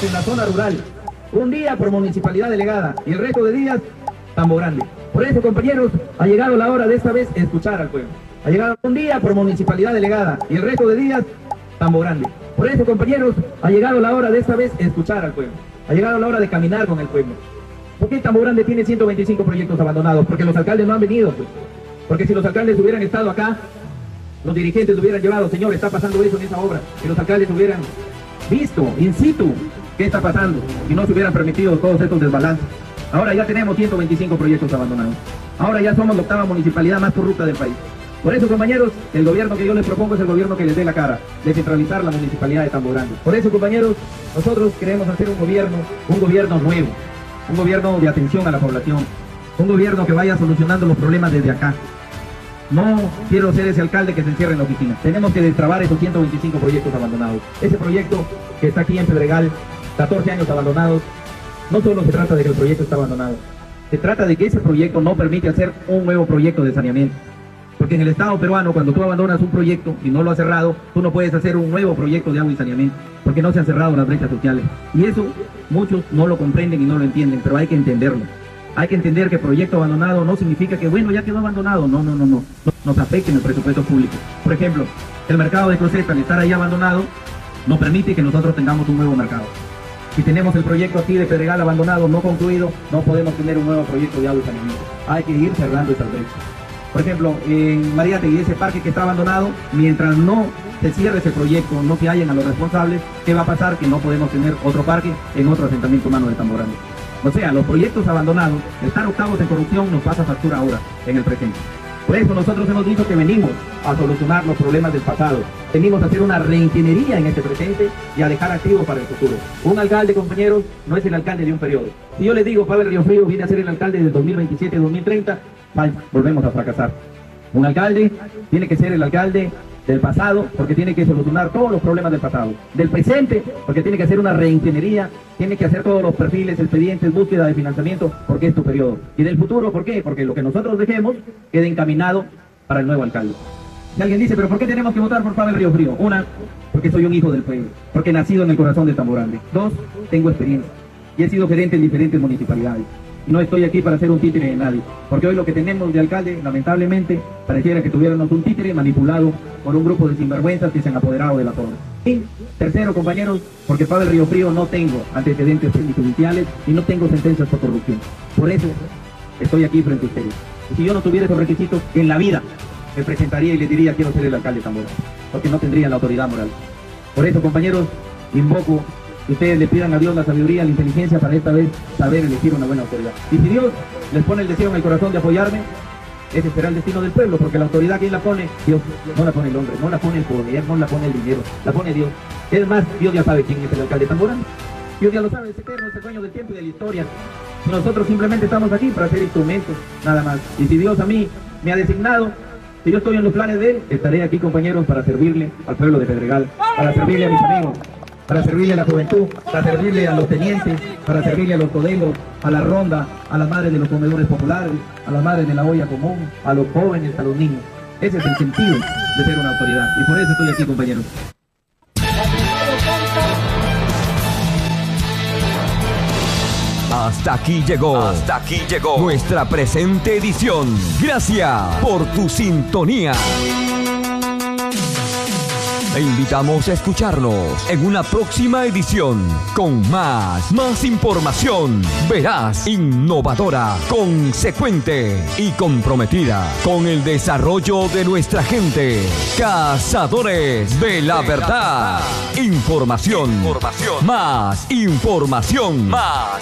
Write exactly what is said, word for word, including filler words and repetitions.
en la zona rural. Un día por municipalidad delegada y el resto de días Tambo Grande. Por eso, compañeros, ha llegado la hora de esta vez escuchar al pueblo. Ha llegado un día por municipalidad delegada y el resto de días Tambo Grande. Por eso, compañeros, ha llegado la hora de esta vez escuchar al pueblo. Ha llegado la hora de caminar con el pueblo. ¿Por qué Tambo Grande tiene ciento veinticinco proyectos abandonados? Porque los alcaldes no han venido, pues. Porque si los alcaldes hubieran estado acá, los dirigentes hubieran llevado, señor, está pasando eso en esa obra, y los alcaldes hubieran visto, in situ, qué está pasando, y no se hubieran permitido todos estos desbalances. Ahora ya tenemos ciento veinticinco proyectos abandonados. Ahora ya somos la octava municipalidad más corrupta del país. Por eso, compañeros, el gobierno que yo les propongo es el gobierno que les dé la cara, descentralizar la municipalidad de Tambo Grande. Por eso, compañeros, nosotros queremos hacer un gobierno, un gobierno nuevo, un gobierno de atención a la población, un gobierno que vaya solucionando los problemas desde acá. No quiero ser ese alcalde que se encierre en la oficina. Tenemos que destrabar esos ciento veinticinco proyectos abandonados. Ese proyecto que está aquí en Pedregal, catorce años abandonados, no solo se trata de que el proyecto está abandonado, se trata de que ese proyecto no permite hacer un nuevo proyecto de saneamiento. Porque en el Estado peruano, cuando tú abandonas un proyecto y no lo has cerrado, tú no puedes hacer un nuevo proyecto de agua y saneamiento, porque no se han cerrado las brechas sociales. Y eso muchos no lo comprenden y no lo entienden, pero hay que entenderlo. Hay que entender que proyecto abandonado no significa que, bueno, ya quedó abandonado. No, no, no, no. Nos afecta en el presupuesto público. Por ejemplo, el mercado de Cruzeta, al estar ahí abandonado, no permite que nosotros tengamos un nuevo mercado. Si tenemos el proyecto aquí de Pedregal abandonado, no concluido, no podemos tener un nuevo proyecto de agua y saneamiento. Hay que ir cerrando esas brechas. Por ejemplo, en Mariátegui, ese parque que está abandonado, mientras no se cierre ese proyecto, no se hallen a los responsables, ¿qué va a pasar? Que no podemos tener otro parque en otro asentamiento humano de Tambo Grande. O sea, los proyectos abandonados, estar octavos en corrupción nos pasa factura ahora, en el presente. Por eso nosotros hemos dicho que venimos a solucionar los problemas del pasado. Venimos a hacer una reingeniería en este presente y a dejar activo para el futuro. Un alcalde, compañeros, no es el alcalde de un periodo. Si yo les digo, Pavel Riofrío viene a ser el alcalde del dos mil veintisiete a dos mil treinta, volvemos a fracasar. Un alcalde tiene que ser el alcalde del pasado, porque tiene que solucionar todos los problemas del pasado. Del presente, porque tiene que hacer una reingeniería, tiene que hacer todos los perfiles, expedientes, búsqueda de financiamiento, porque es tu periodo. Y del futuro, ¿por qué? Porque lo que nosotros dejemos quede encaminado para el nuevo alcalde. Si alguien dice, ¿pero por qué tenemos que votar por Pavel Riofrío? Una, porque soy un hijo del pueblo, porque he nacido en el corazón de Tambo Grande. Dos, tengo experiencia y he sido gerente en diferentes municipalidades. No estoy aquí para ser un títere de nadie, porque hoy lo que tenemos de alcalde, lamentablemente, pareciera que tuviéramos un títere manipulado por un grupo de sinvergüenzas que se han apoderado de la zona. Y tercero, compañeros, porque Pavel Riofrío no tengo antecedentes judiciales y no tengo sentencias por corrupción. Por eso estoy aquí frente a ustedes. Y si yo no tuviera esos requisitos, en la vida me presentaría y les diría quiero ser el alcalde de Tambo Grande, porque no tendría la autoridad moral. Por eso, compañeros, invoco que ustedes le pidan a Dios la sabiduría, la inteligencia para esta vez saber elegir una buena autoridad. Y si Dios les pone el deseo en el corazón de apoyarme, ese será el destino del pueblo, porque la autoridad, ¿quién la pone? Dios. No la pone el hombre, no la pone el poder, no la pone el dinero, la pone Dios. Es más, Dios ya sabe quién es el alcalde de Tambo Grande. Dios ya lo sabe, es eterno, es el dueño del tiempo y de la historia. Nosotros simplemente estamos aquí para ser instrumentos, nada más. Y si Dios a mí me ha designado, si yo estoy en los planes de Él, estaré aquí, compañeros, para servirle al pueblo de Pedregal, para servirle a mis amigos, para servirle a la juventud, para servirle a los tenientes, para servirle a los codelos, a la ronda, a las madres de los comedores populares, a las madres de la olla común, a los jóvenes, a los niños. Ese es el sentido de ser una autoridad. Y por eso estoy aquí, compañeros. Hasta aquí llegó. Hasta aquí llegó nuestra presente edición. Gracias por tu sintonía. Te invitamos a escucharnos en una próxima edición con más, más información veraz, innovadora, consecuente y comprometida con el desarrollo de nuestra gente. Cazadores de la verdad. Información. Información. Más información. Más